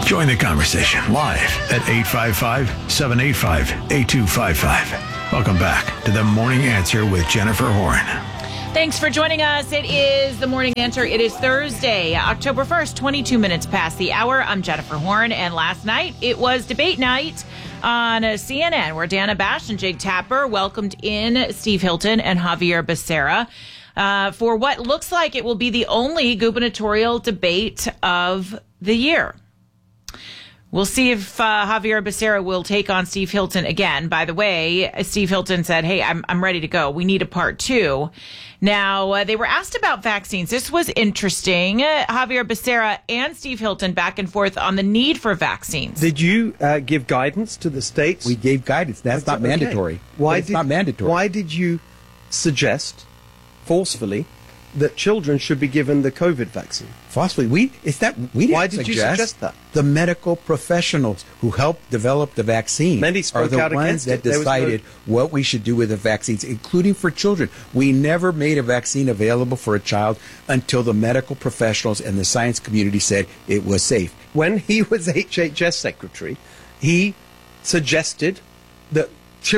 Join the conversation live at 855-785-8255. Welcome back to The Morning Answer with Jennifer Horn. Thanks for joining us. It is The Morning Answer. It is Thursday, October 1st, 22 minutes past the hour. I'm Jennifer Horn, and last night it was debate night on CNN, where Dana Bash and Jake Tapper welcomed in Steve Hilton and Javier Becerra for what looks like it will be the only gubernatorial debate of the year. We'll see if Javier Becerra will take on Steve Hilton again. By the way, Steve Hilton said, hey, I'm ready to go. We need a part two. Now, they were asked about vaccines. This was interesting. Javier Becerra and Steve Hilton back and forth on the need for vaccines. Did you give guidance to the states? We gave guidance. That's not mandatory. It's not mandatory. Why did you suggest forcefully that children should be given the COVID vaccine? Forcefully, we didn't Why did you suggest that? The medical professionals who helped develop the vaccine Many are spoke out the ones against that it. There was decided what we should do with the vaccines, including for children. We never made a vaccine available for a child until the medical professionals and the science community said it was safe. When he was HHS secretary, he suggested that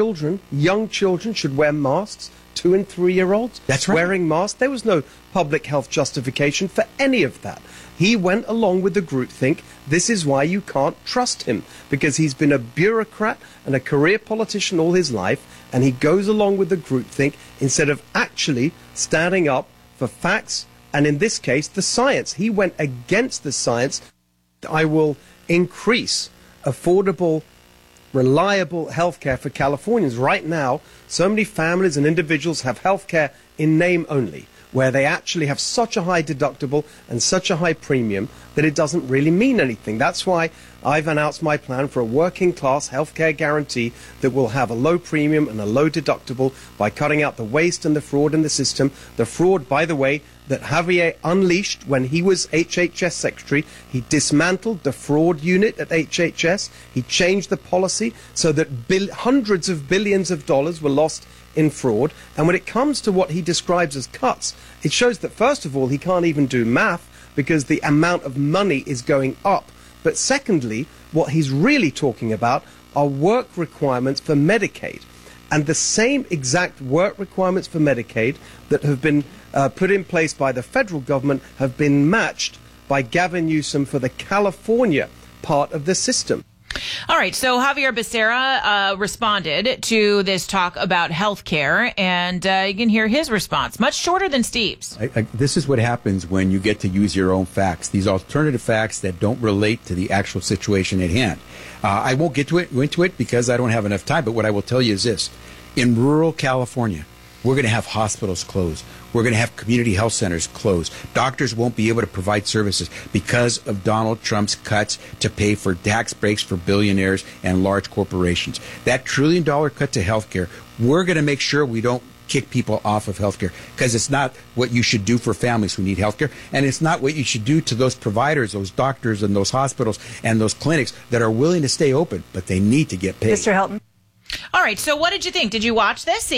young children should wear masks. 2- and 3-year-olds That's right. wearing masks. There was no public health justification for any of that. He went along with the groupthink. This is why you can't trust him, because he's been a bureaucrat and a career politician all his life, and he goes along with the groupthink instead of actually standing up for facts and, in this case, the science. He went against the science. I will increase affordable, reliable healthcare for Californians. Right now, so many families and individuals have healthcare in name only, where they actually have such a high deductible and such a high premium that it doesn't really mean anything. That's why I've announced my plan for a working class healthcare guarantee that will have a low premium and a low deductible by cutting out the waste and the fraud in the system. The fraud, by the way, that Javier unleashed when he was HHS secretary. He dismantled the fraud unit at HHS. He changed the policy so that hundreds of billions of dollars were lost in fraud. And when it comes to what he describes as cuts, it shows that, first of all, he can't even do math because the amount of money is going up. But secondly, what he's really talking about are work requirements for Medicaid. And the same exact work requirements for Medicaid that have been put in place by the federal government have been matched by Gavin Newsom for the California part of the system. All right, so Javier Becerra responded to this talk about health care, and you can hear his response, much shorter than Steve's. This is what happens when you get to use your own facts, these alternative facts that don't relate to the actual situation at hand. I won't get into it because I don't have enough time, but what I will tell you is this. In rural California, we're going to have hospitals closed. We're going to have community health centers closed. Doctors won't be able to provide services because of Donald Trump's cuts to pay for tax breaks for billionaires and large corporations. That $1 trillion cut to healthcare, we're going to make sure we don't kick people off of healthcare, because it's not what you should do for families who need healthcare, and it's not what you should do to those providers, those doctors and those hospitals and those clinics that are willing to stay open, but they need to get paid. Mr. Hilton. All right, so what did you think? Did you watch this?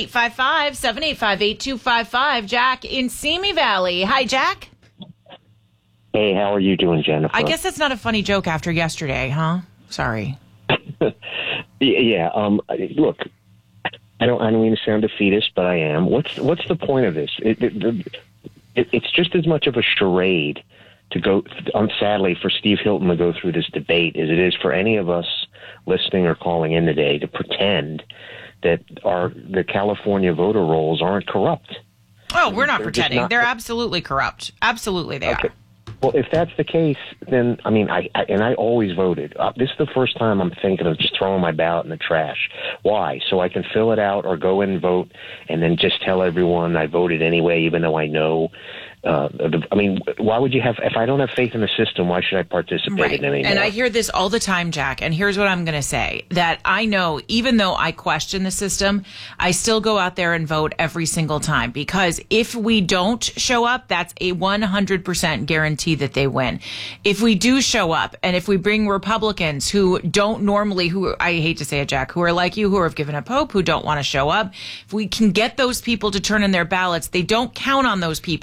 855-785-8255. Jack in Simi Valley. Hi, Jack. Hey, how are you doing, Jennifer? I guess that's not a funny joke after yesterday, huh? Sorry. Yeah. Look, I don't mean to sound defeatist, but I am. What's the point of this? It's just as much of a charade to go, sadly, for Steve Hilton to go through this debate as it is for any of us listening or calling in today to pretend that the California voter rolls aren't corrupt. Oh, we're not pretending. They're absolutely corrupt. Absolutely they are. Well, if that's the case, then, I mean, I always voted. This is the first time I'm thinking of just throwing my ballot in the trash. Why? So I can fill it out or go in and vote and then just tell everyone I voted anyway, even though I know. I mean, why would you have, if I don't have faith in the system, why should I participate in it anymore? And I hear this all the time, Jack, and here's what I'm going to say, that I know, even though I question the system, I still go out there and vote every single time, because if we don't show up, that's a 100% guarantee that they win. If we do show up, and if we bring Republicans who don't normally, who, I hate to say it, Jack, who are like you, who have given up hope, who don't want to show up, if we can get those people to turn in their ballots, they don't count on those people, and we can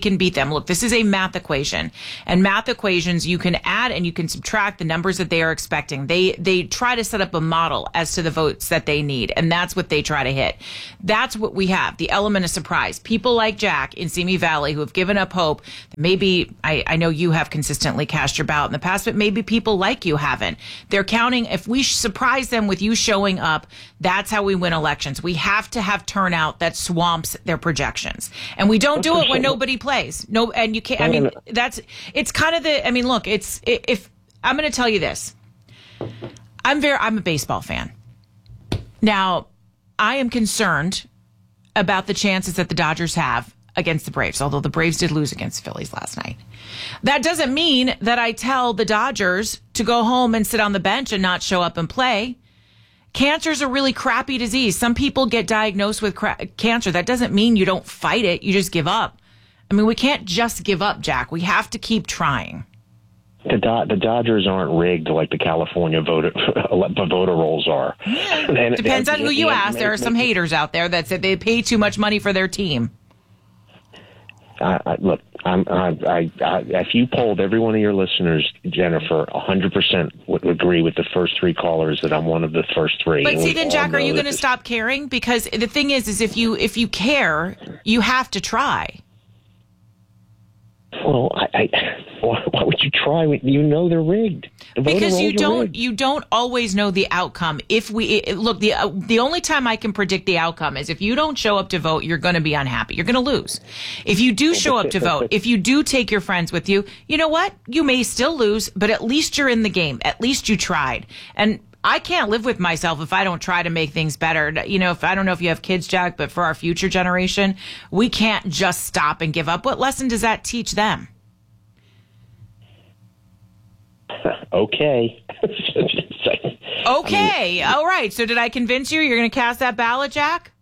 can beat them. Look, this is a math equation, and math equations, you can add and you can subtract the numbers that they are expecting. They try to set up a model as to the votes that they need, and that's what they try to hit. That's what we have, the element of surprise. People like Jack in Simi Valley who have given up hope. Maybe, I know you have consistently cast your ballot in the past, but maybe people like you haven't. They're counting, if we surprise them with you showing up, that's how we win elections. We have to have turnout that swamps their projections. And we don't do it when nobody plays. No, and you can't, I mean, it's kind of the, I mean, look, if I'm going to tell you this, I'm a baseball fan. Now, I am concerned about the chances that the Dodgers have against the Braves, although the Braves did lose against the Phillies last night. That doesn't mean that I tell the Dodgers to go home and sit on the bench and not show up and play. Cancer is a really crappy disease. Some people get diagnosed with cancer. That doesn't mean you don't fight it. You just give up. I mean, we can't just give up, Jack. We have to keep trying. The Dodgers aren't rigged like the California voter rolls are. Yeah. Depends on who you ask. There are some haters out there that said they pay too much money for their team. Look, if you polled every one of your listeners, Jennifer, 100% would agree with the first three callers that I'm one of the first three. But see, then, Jack, are you going to stop caring? Because the thing is if you care, you have to try. Well, why would you try when you know they're rigged? Because you don't always know the outcome. Look, the only time I can predict the outcome is if you don't show up to vote, you're going to be unhappy. You're going to lose. If you do show up to vote, if you do take your friends with you, you know what? You may still lose, but at least you're in the game. At least you tried. And I can't live with myself if I don't try to make things better. You know, I don't know if you have kids, Jack, but for our future generation, we can't just stop and give up. What lesson does that teach them? Okay. Okay. All right. So did I convince you? You're going to cast that ballot, Jack?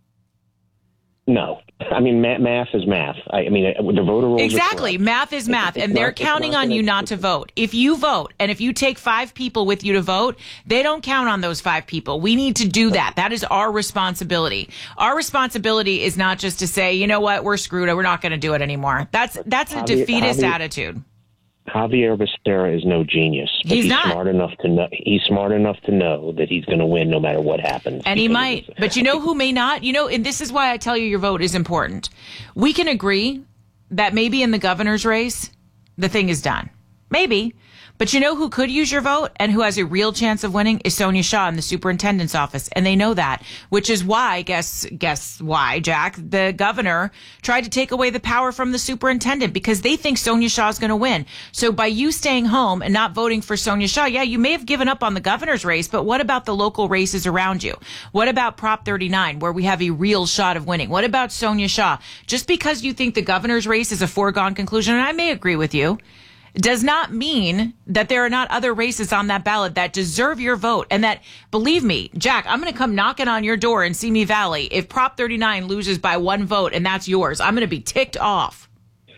No. I mean, math is math. The voter rolls exactly. Math is math, and they're counting on you not to vote. If you vote, and if you take 5 people with you to vote, they don't count on those 5 people. We need to do that. That is our responsibility. Our responsibility is not just to say, you know what, we're screwed. We're not going to do it anymore. That's a defeatist attitude. Javier Becerra is no genius. But he's not smart enough to know. He's smart enough to know that he's going to win no matter what happens. And he might. But you know who may not? You know, and this is why I tell you your vote is important. We can agree that maybe in the governor's race, the thing is done. Maybe. But you know who could use your vote and who has a real chance of winning is Sonia Shaw in the superintendent's office. And they know that, which is why, guess why, Jack, the governor tried to take away the power from the superintendent because they think Sonia Shaw is going to win. So by you staying home and not voting for Sonia Shaw, yeah, you may have given up on the governor's race, but what about the local races around you? What about Prop 39, where we have a real shot of winning? What about Sonia Shaw? Just because you think the governor's race is a foregone conclusion, and I may agree with you, does not mean that there are not other races on that ballot that deserve your vote. And that, believe me, Jack, I'm going to come knocking on your door in Simi Valley if Prop 39 loses by 1 vote and that's yours. I'm going to be ticked off.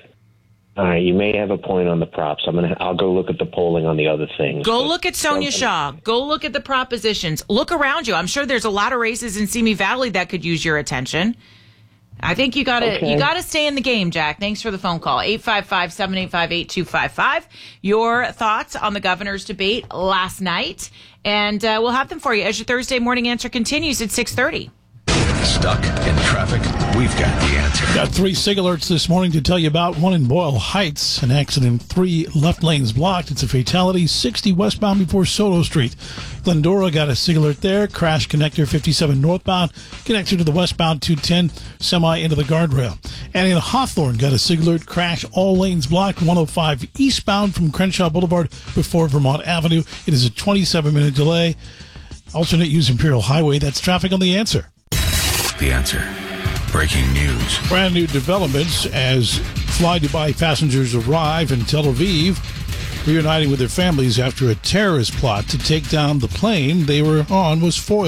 All right, you may have a point on the props. I'll go look at the polling on the other things. Go look at Sonia Shaw. Go look at the propositions. Look around you. I'm sure there's a lot of races in Simi Valley that could use your attention. I think you gotta stay in the game, Jack. Thanks for the phone call. 855-785-8255. Your thoughts on the governor's debate last night. And we'll have them for you as your Thursday morning answer continues at 6:30. Stuck in traffic? We've got the answer. Got 3 SIG alerts this morning to tell you about. One in Boyle Heights, an accident, 3 left lanes blocked. It's a fatality, 60 westbound before Soto Street. Glendora got a SIG alert there. Crash connector 57 northbound, connector to the westbound 210, semi into the guardrail. And in Hawthorne got a SIG alert, crash, all lanes blocked, 105 eastbound from Crenshaw Boulevard before Vermont Avenue. It is a 27-minute delay. Alternate use Imperial Highway. That's traffic on The Answer. The Answer. Breaking news. Brand new developments as Fly Dubai passengers arrive in Tel Aviv, reuniting with their families after a terrorist plot to take down the plane they were on was foiled.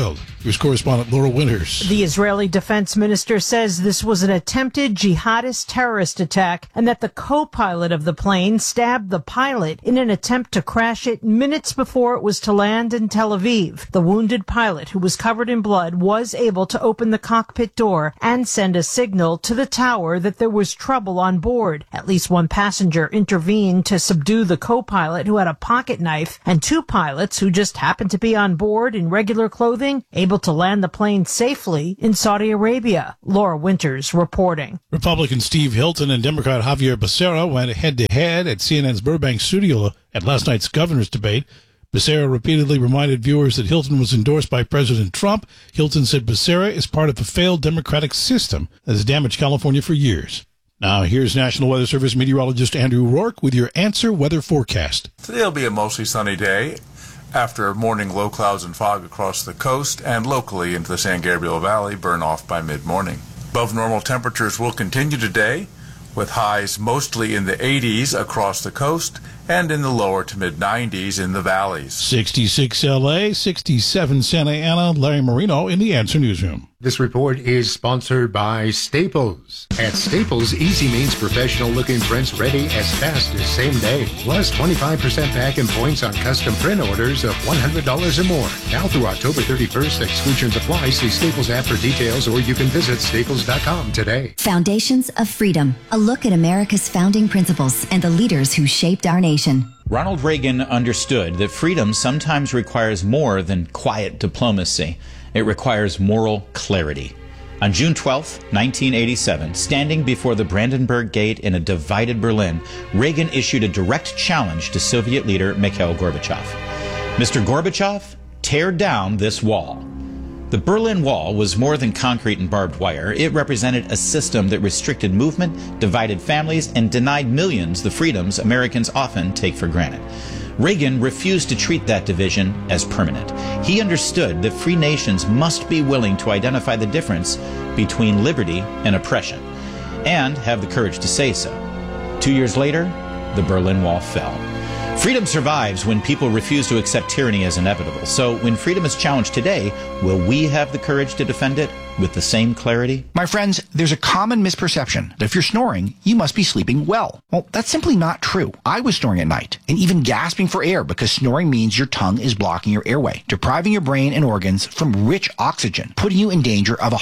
Here's correspondent Laura Winters. The Israeli defense minister says this was an attempted jihadist terrorist attack and that the co-pilot of the plane stabbed the pilot in an attempt to crash it minutes before it was to land in Tel Aviv. The wounded pilot, who was covered in blood, was able to open the cockpit door and send a signal to the tower that there was trouble on board. At least one passenger intervened to subdue the co-pilot, who had a pocket knife, and two pilots who just happened to be on board in regular clothing, able to land the plane safely in Saudi Arabia. Laura Winters reporting. Republican Steve Hilton and Democrat Javier Becerra went head-to-head at CNN's Burbank studio at last night's governor's debate. Becerra repeatedly reminded viewers that Hilton was endorsed by President Trump. Hilton said Becerra is part of a failed democratic system that has damaged California for years. Now, here's National Weather Service meteorologist Andrew Rourke with your Answer Weather forecast. Today will be a mostly sunny day after morning low clouds and fog across the coast and locally into the San Gabriel Valley burn off by mid-morning. Above normal temperatures will continue today, with highs mostly in the 80s across the coast and in the lower to mid-90s in the valleys. 66 L.A., 67 Santa Ana. Larry Marino in the Answer Newsroom. This report is sponsored by Staples. At Staples, easy means professional-looking prints ready as fast as same day. Plus 25% back in points on custom print orders of $100 or more. Now through October 31st, exclusions apply. See Staples app for details, or you can visit staples.com today. Foundations of Freedom. A look at America's founding principles and the leaders who shaped our nation. Ronald Reagan understood that freedom sometimes requires more than quiet diplomacy. It requires moral clarity. On June 12, 1987, standing before the Brandenburg Gate in a divided Berlin, Reagan issued a direct challenge to Soviet leader Mikhail Gorbachev. Mr. Gorbachev, tear down this wall. The Berlin Wall was more than concrete and barbed wire. It represented a system that restricted movement, divided families, and denied millions the freedoms Americans often take for granted. Reagan refused to treat that division as permanent. He understood that free nations must be willing to identify the difference between liberty and oppression, and have the courage to say so. 2 years later, the Berlin Wall fell. Freedom survives when people refuse to accept tyranny as inevitable. So when freedom is challenged today, will we have the courage to defend it with the same clarity? My friends, there's a common misperception that if you're snoring, you must be sleeping well. Well, that's simply not true. I was snoring at night and even gasping for air because snoring means your tongue is blocking your airway, depriving your brain and organs from rich oxygen, putting you in danger of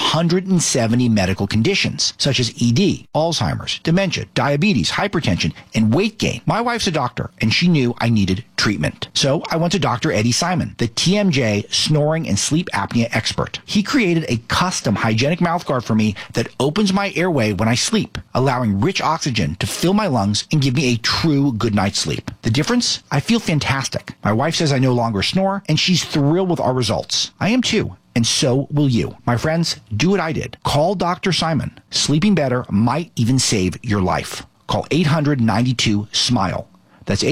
170 medical conditions such as ED, Alzheimer's, dementia, diabetes, hypertension, and weight gain. My wife's a doctor and she knew I needed treatment. So I went to Dr. Eddie Simon, the TMJ snoring and sleep apnea expert. He created a custom hygienic mouthguard for me that opens my airway when I sleep, allowing rich oxygen to fill my lungs and give me a true good night's sleep. The difference? I feel fantastic. My wife says I no longer snore, and she's thrilled with our results. I am too. And so will you. My friends, do what I did. Call Dr. Simon. Sleeping better might even save your life. Call 800-92-SMILE. That's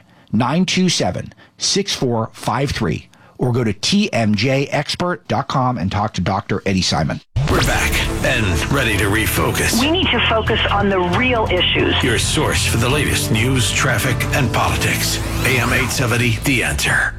800-927-6453. Or go to tmjexpert.com and talk to Dr. Eddie Simon. We're back and ready to refocus. We need to focus on the real issues. Your source for the latest news, traffic, and politics. AM 870, The Answer.